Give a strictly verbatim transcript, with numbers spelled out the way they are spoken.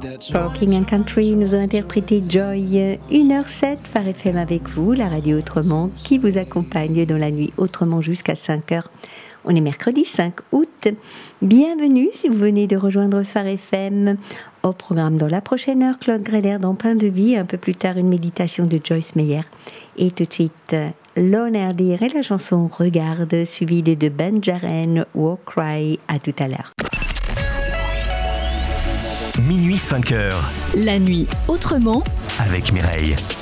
Pour King and Country nous a interprété Joy. une heure sept par F M avec vous, la radio Autrement qui vous accompagne dans la nuit autrement jusqu'à cinq heures. On est mercredi cinq août. Bienvenue si vous venez de rejoindre Phare F M. Au programme dans la prochaine heure, Claude Greller dans Pain de Vie. Un peu plus tard, une méditation de Joyce Meyer. Et tout de suite, Lon Herdir et la chanson Regarde, suivie de Ben Jaren, War Cry. À tout à l'heure. Minuit cinq heures. La nuit autrement avec Mireille.